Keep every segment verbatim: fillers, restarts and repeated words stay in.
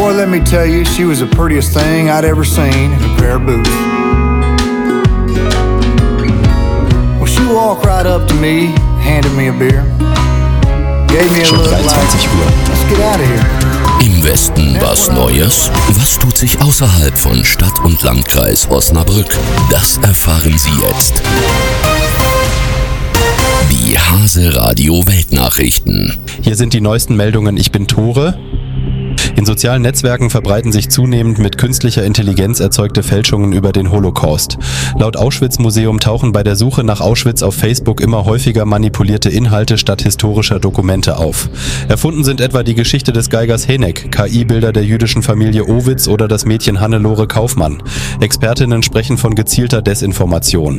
Boy, let me tell you, she was the prettiest thing I'd ever seen in a pair of boots. Well, she walked right up to me, handed me a beer, gave me a Schon look like, dreiundzwanzig Uhr. let's get out of here. Im Westen was Neues? Was tut sich außerhalb von Stadt und Landkreis Osnabrück? Das erfahren Sie jetzt. Die Hase Radio Weltnachrichten. Hier sind die neuesten Meldungen. Ich bin Tore. In sozialen Netzwerken verbreiten sich zunehmend mit künstlicher Intelligenz erzeugte Fälschungen über den Holocaust. Laut Auschwitz-Museum tauchen bei der Suche nach Auschwitz auf Facebook immer häufiger manipulierte Inhalte statt historischer Dokumente auf. Erfunden sind etwa die Geschichte des Geigers Heneck, K I-Bilder der jüdischen Familie Owitz oder das Mädchen Hannelore Kaufmann. Expertinnen sprechen von gezielter Desinformation.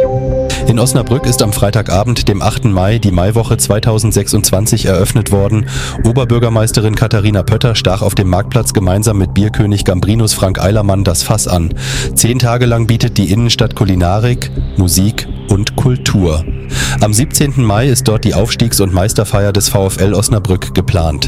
In Osnabrück ist am Freitagabend, dem achten Mai, die Maiwoche zweitausendsechsundzwanzig eröffnet worden. Oberbürgermeisterin Katharina Pötter stach auf dem Marktplatz gemeinsam mit Bierkönig Gambrinus Frank Eilermann das Fass an. Zehn Tage lang bietet die Innenstadt Kulinarik, Musik und Kultur. Am siebzehnten Mai ist dort die Aufstiegs- und Meisterfeier des VfL Osnabrück geplant.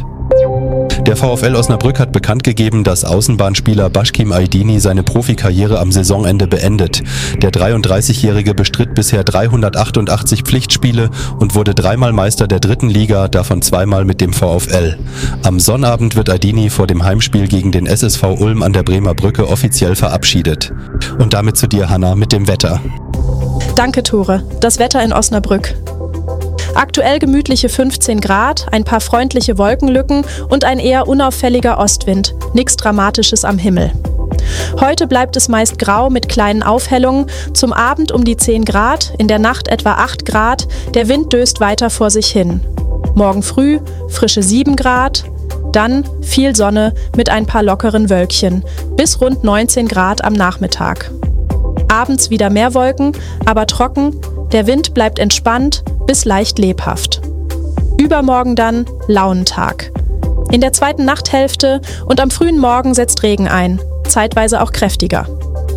Der VfL Osnabrück hat bekannt gegeben, dass Außenbahnspieler Başkim Aydini seine Profikarriere am Saisonende beendet. Der dreiunddreißigjährige bestritt bisher dreihundertachtundachtzig Pflichtspiele und wurde dreimal Meister der dritten Liga, davon zweimal mit dem VfL. Am Sonnabend wird Aydini vor dem Heimspiel gegen den S S V Ulm an der Bremer Brücke offiziell verabschiedet. Und damit zu dir, Hanna, mit dem Wetter. Danke, Tore. Das Wetter in Osnabrück. Aktuell gemütliche fünfzehn Grad, ein paar freundliche Wolkenlücken und ein eher unauffälliger Ostwind. Nichts Dramatisches am Himmel. Heute bleibt es meist grau mit kleinen Aufhellungen, zum Abend um die zehn Grad, in der Nacht etwa acht Grad, der Wind döst weiter vor sich hin. Morgen früh frische sieben Grad, dann viel Sonne mit ein paar lockeren Wölkchen, bis rund neunzehn Grad am Nachmittag. Abends wieder mehr Wolken, aber trocken, der Wind bleibt entspannt bis leicht lebhaft. Übermorgen dann Launentag. In der zweiten Nachthälfte und am frühen Morgen setzt Regen ein, zeitweise auch kräftiger.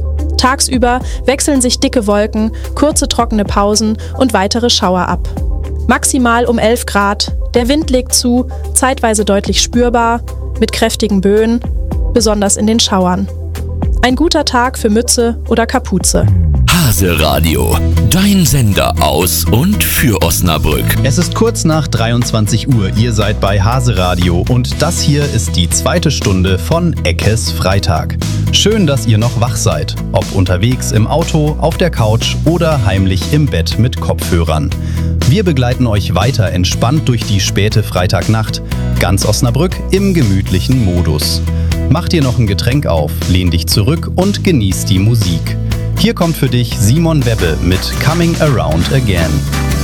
Tagsüber wechseln sich dicke Wolken, kurze trockene Pausen und weitere Schauer ab. Maximal um elf Grad, der Wind legt zu, zeitweise deutlich spürbar, mit kräftigen Böen, besonders in den Schauern. Ein guter Tag für Mütze oder Kapuze. Hase Radio, dein Sender aus und für Osnabrück. Es ist kurz nach dreiundzwanzig Uhr, ihr seid bei Hase Radio und das hier ist die zweite Stunde von Eckes Freitag. Schön, dass ihr noch wach seid, ob unterwegs im Auto, auf der Couch oder heimlich im Bett mit Kopfhörern. Wir begleiten euch weiter entspannt durch die späte Freitagnacht, ganz Osnabrück im gemütlichen Modus. Mach dir noch ein Getränk auf, lehn dich zurück und genieß die Musik. Hier kommt für dich Simon Webbe mit Coming Around Again.